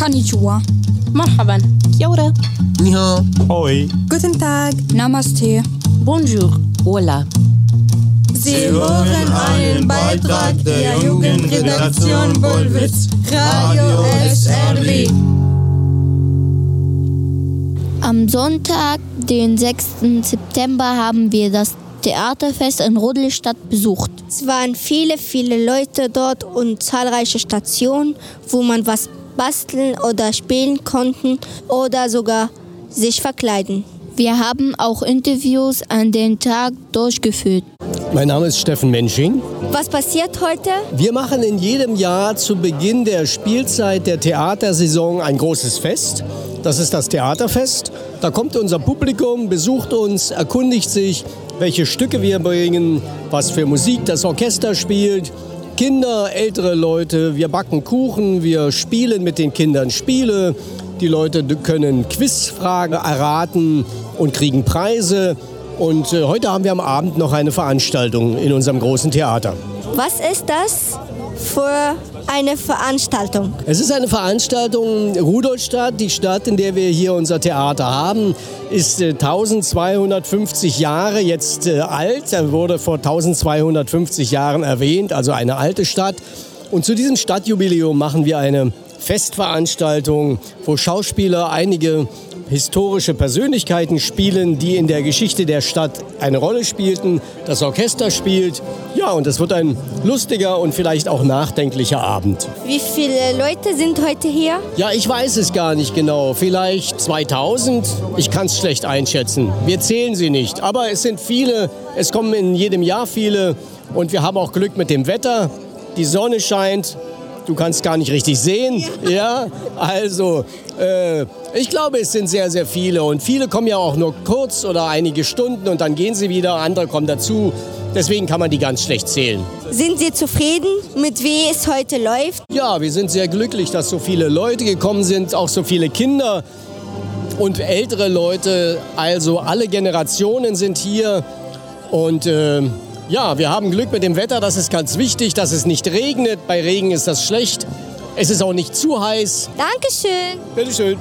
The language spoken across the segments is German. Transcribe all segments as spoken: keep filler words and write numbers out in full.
Konnichiwa. Marhaban. Kia ora. Ni hao. Hoi. Guten Tag. Namaste. Bonjour. Hola. Sie hören einen Beitrag der Jugendredaktion Wollwitz, Radio S R W. Am Sonntag, den sechsten September, haben wir das Theaterfest in Rudolstadt besucht. Es waren viele, viele Leute dort und zahlreiche Stationen, wo man was basteln oder spielen konnte oder sogar sich verkleiden. Wir haben auch Interviews an den Tag durchgeführt. Mein Name ist Steffen Mensching. Was passiert heute? Wir machen in jedem Jahr zu Beginn der Spielzeit der Theatersaison ein großes Fest. Das ist das Theaterfest. Da kommt unser Publikum, besucht uns, erkundigt sich, welche Stücke wir bringen, was für Musik das Orchester spielt. Kinder, ältere Leute, wir backen Kuchen, wir spielen mit den Kindern Spiele. Die Leute können Quizfragen erraten und kriegen Preise. Und äh, heute haben wir am Abend noch eine Veranstaltung in unserem großen Theater. Was ist das für eine Veranstaltung? Es ist eine Veranstaltung. Rudolstadt, die Stadt, in der wir hier unser Theater haben, ist äh, eintausendzweihundertfünfzig Jahre jetzt äh, alt. Er wurde vor eintausendzweihundertfünfzig Jahren erwähnt, also eine alte Stadt. Und zu diesem Stadtjubiläum machen wir eine Festveranstaltung, wo Schauspieler einige historische Persönlichkeiten spielen, die in der Geschichte der Stadt eine Rolle spielten. Das Orchester spielt. Ja, und es wird ein lustiger und vielleicht auch nachdenklicher Abend. Wie viele Leute sind heute hier? Ja, ich weiß es gar nicht genau. Vielleicht zweitausend? Ich kann es schlecht einschätzen. Wir zählen sie nicht. Aber es sind viele. Es kommen in jedem Jahr viele. Und wir haben auch Glück mit dem Wetter. Die Sonne scheint. Du kannst gar nicht richtig sehen. Ja, also äh, ich glaube, es sind sehr, sehr viele. Und viele kommen ja auch nur kurz oder einige Stunden und dann gehen sie wieder. Andere kommen dazu. Deswegen kann man die ganz schlecht zählen. Sind Sie zufrieden, mit wie es heute läuft? Ja, wir sind sehr glücklich, dass so viele Leute gekommen sind, auch so viele Kinder und ältere Leute. Also alle Generationen sind hier. Und äh, ja, wir haben Glück mit dem Wetter, das ist ganz wichtig, dass es nicht regnet. Bei Regen ist das schlecht. Es ist auch nicht zu heiß. Dankeschön. Bitteschön.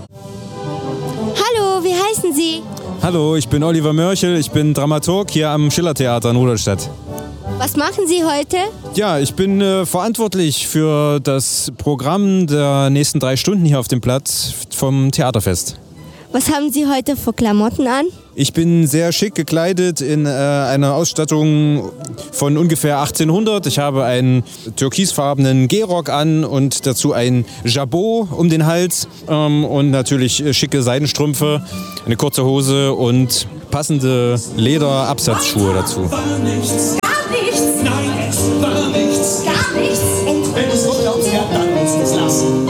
Hallo, wie heißen Sie? Hallo, ich bin Oliver Mörchel, ich bin Dramaturg hier am Schillertheater in Rudolstadt. Was machen Sie heute? Ja, ich bin äh, verantwortlich für das Programm der nächsten drei Stunden hier auf dem Platz vom Theaterfest. Was haben Sie heute für Klamotten an? Ich bin sehr schick gekleidet in äh, einer Ausstattung von ungefähr achtzehnhundert. Ich habe einen türkisfarbenen Gehrock an und dazu ein Jabot um den Hals ähm, und natürlich äh, schicke Seidenstrümpfe, eine kurze Hose und passende Lederabsatzschuhe dazu. Gar nichts, nein, es war nichts, gar nichts. Und wenn es so laut wird, dann muss es lassen.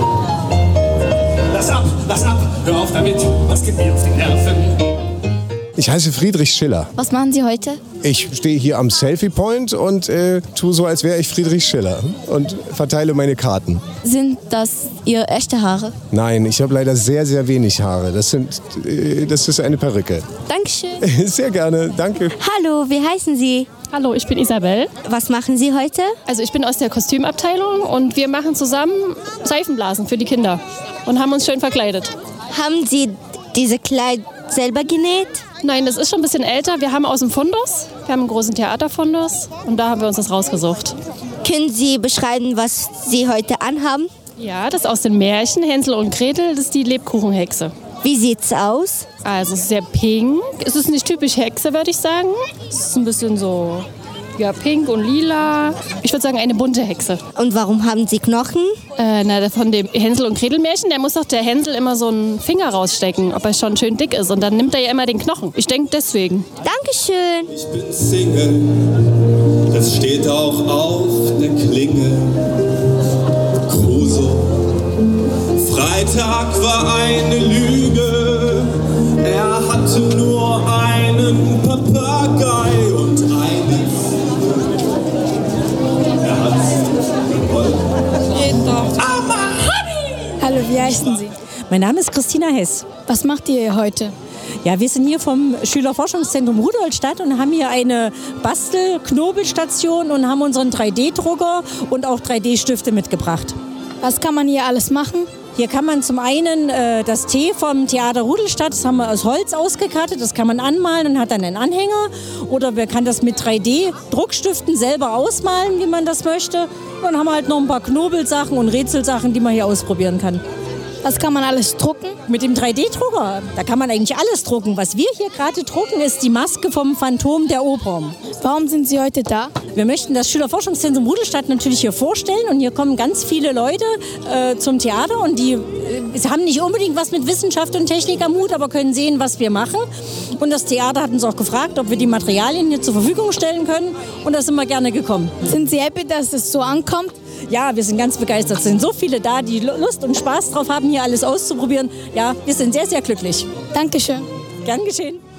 Lass ab, lass ab, hör auf damit, das geht mir auf die Nerven. Ich heiße Friedrich Schiller. Was machen Sie heute? Ich stehe hier am Selfie Point und äh, tue so, als wäre ich Friedrich Schiller und verteile meine Karten. Sind das Ihre echte Haare? Nein, ich habe leider sehr, sehr wenig Haare. Das, sind, äh, das ist eine Perücke. Dankeschön. Sehr gerne, danke. Hallo, wie heißen Sie? Hallo, ich bin Isabel. Was machen Sie heute? Also ich bin aus der Kostümabteilung und wir machen zusammen Seifenblasen für die Kinder und haben uns schön verkleidet. Haben Sie diese Kleid selber genäht? Nein, das ist schon ein bisschen älter. Wir haben aus dem Fundus, wir haben einen großen Theaterfundus und da haben wir uns das rausgesucht. Können Sie beschreiben, was Sie heute anhaben? Ja, das ist aus den Märchen Hänsel und Gretel, das ist die Lebkuchenhexe. Wie sieht's aus? Also es ist sehr pink. Es ist nicht typisch Hexe, würde ich sagen. Es ist ein bisschen so, ja, pink und lila. Ich würde sagen, eine bunte Hexe. Und warum haben Sie Knochen? Äh, na, von dem Hänsel und Gretel Märchen, da muss doch der Hänsel immer so einen Finger rausstecken, ob er schon schön dick ist. Und dann nimmt er ja immer den Knochen. Ich denke deswegen. Dankeschön. Ich bin Single, das steht auch auf der Klinge. Kruse. Freitag war eine Lüge. Er hatte nur einen Papagei und eine Er hat's gewollt. Jeden Tag. Hallo, wie heißen Sie? Mein Name ist Christina Hess. Was macht ihr hier heute? Ja, wir sind hier vom Schülerforschungszentrum Rudolstadt und haben hier eine Bastel-Knobelstation und haben unseren drei D Drucker und auch drei D Stifte mitgebracht. Was kann man hier alles machen? Hier kann man zum einen äh, das T vom Theater Rudolstadt, das haben wir aus Holz ausgekartet, das kann man anmalen und hat dann einen Anhänger. Oder man kann das mit drei D-Druckstiften selber ausmalen, wie man das möchte. Und dann haben wir halt noch ein paar Knobelsachen und Rätselsachen, die man hier ausprobieren kann. Was kann man alles drucken? Mit dem drei D-Drucker, da kann man eigentlich alles drucken. Was wir hier gerade drucken, ist die Maske vom Phantom der Oper. Warum sind Sie heute da? Wir möchten das Schülerforschungszentrum Rudolstadt natürlich hier vorstellen. Und hier kommen ganz viele Leute äh, zum Theater. Und die äh, haben nicht unbedingt was mit Wissenschaft und Technik am Hut, aber können sehen, was wir machen. Und das Theater hat uns auch gefragt, ob wir die Materialien hier zur Verfügung stellen können. Und da sind wir gerne gekommen. Sind Sie happy, dass es so ankommt? Ja, wir sind ganz begeistert. Es sind so viele da, die Lust und Spaß drauf haben, hier alles auszuprobieren. Ja, wir sind sehr, sehr glücklich. Dankeschön. Gern geschehen.